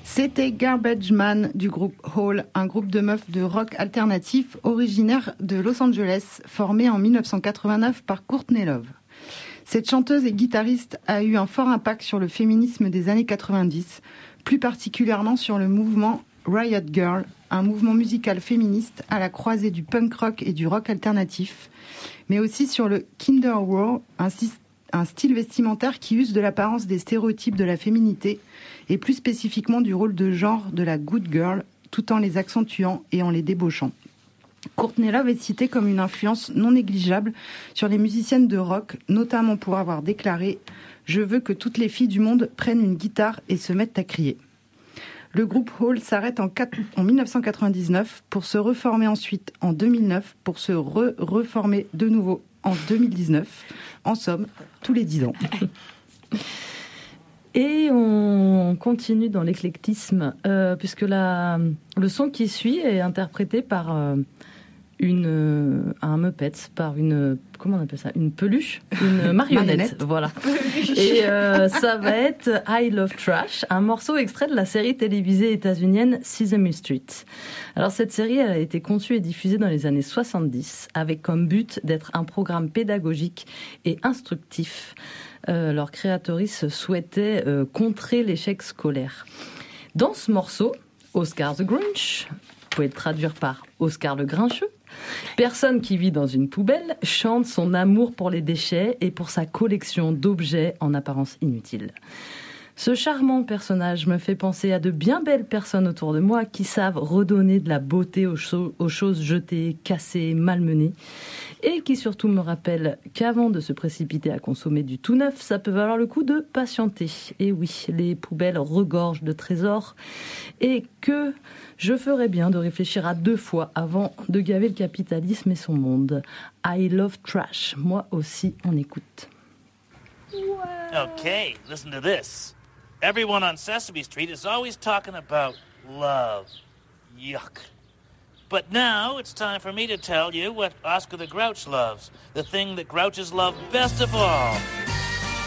C'était Garbage Man du groupe Hole, un groupe de meufs de rock alternatif originaire de Los Angeles, formé en 1989 par Courtney Love. Cette chanteuse et guitariste a eu un fort impact sur le féminisme des années 90, plus particulièrement sur le mouvement Riot Girl, un mouvement musical féministe à la croisée du punk rock et du rock alternatif, mais aussi sur le Kinderwear, un style vestimentaire qui use de l'apparence des stéréotypes de la féminité et plus spécifiquement du rôle de genre de la good girl, tout en les accentuant et en les débauchant. Courtney Love est citée comme une influence non négligeable sur les musiciennes de rock, notamment pour avoir déclaré « Je veux que toutes les filles du monde prennent une guitare et se mettent à crier ». Le groupe Hole s'arrête en 1999 pour se reformer ensuite en 2009 pour se reformer de nouveau en 2019. En somme, tous les 10 ans. Et on continue dans l'éclectisme, puisque le son qui suit est interprété par un Muppet, par comment on appelle ça, une peluche, une marionnette, voilà. Et ça va être I Love Trash, un morceau extrait de la série télévisée états-unienne Sesame Street. Alors cette série, elle a été conçue et diffusée dans les années 70, avec comme but d'être un programme pédagogique et instructif. Leur créatrice souhaitait contrer l'échec scolaire. Dans ce morceau, Oscar the Grinch, vous pouvez le traduire par Oscar le Grincheux, personne qui vit dans une poubelle chante son amour pour les déchets et pour sa collection d'objets en apparence inutiles. Ce charmant personnage me fait penser à de bien belles personnes autour de moi qui savent redonner de la beauté aux choses jetées, cassées, malmenées, et qui surtout me rappellent qu'avant de se précipiter à consommer du tout neuf, ça peut valoir le coup de patienter. Et oui, les poubelles regorgent de trésors, et que je ferais bien de réfléchir à 2 fois avant de gaver le capitalisme et son monde. I love trash. Moi aussi, on écoute. Okay, listen to this. Everyone on Sesame Street is always talking about love. Yuck. But now it's time for me to tell you what Oscar the Grouch loves. The thing that Grouches love best of all.